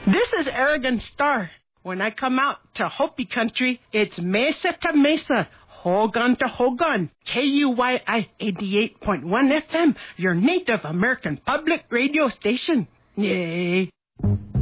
This is Aragon Star. When I come out to Hopi country, it's mesa to mesa, Hogan to Hogan, KUYI 88.1 FM, your Native American public radio station. Yay.